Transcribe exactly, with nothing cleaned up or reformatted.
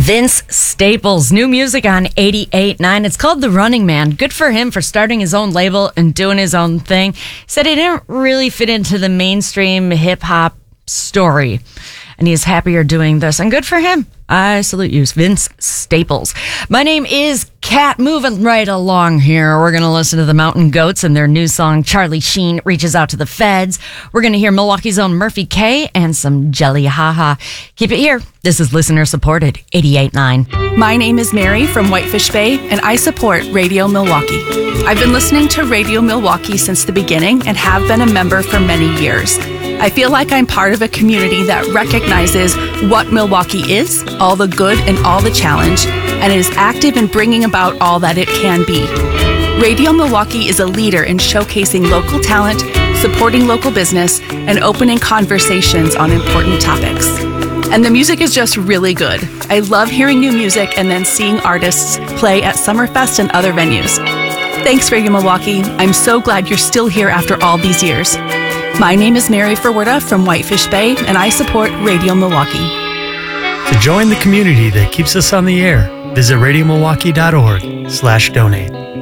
Vince Staples, new music on eighty-eight point nine. It's called The Running Man. Good for him for starting his own label and doing his own thing. Said he didn't really fit into the mainstream hip-hop story, and he's happier doing this, and good for him. I salute you, Vince Staples. My name is Kat. Moving right along here, we're going to listen to the Mountain Goats and their new song, Charlie Sheen Reaches Out to the Feds. We're going to hear Milwaukee's own Murphy K and some Jelly Haha. Keep it here. This is listener-supported eighty-eight point nine. My name is Mary from Whitefish Bay, and I support Radio Milwaukee. I've been listening to Radio Milwaukee since the beginning and have been a member for many years. I feel like I'm part of a community that recognizes what Milwaukee is, all the good and all the challenge, and is active in bringing about all that it can be. Radio Milwaukee is a leader in showcasing local talent, supporting local business, and opening conversations on important topics. And the music is just really good. I love hearing new music and then seeing artists play at Summerfest and other venues. Thanks, Radio Milwaukee. I'm so glad you're still here after all these years. My name is Mary Ferwerda from Whitefish Bay, and I support Radio Milwaukee. To join the community that keeps us on the air, visit radio milwaukee dot org slash donate.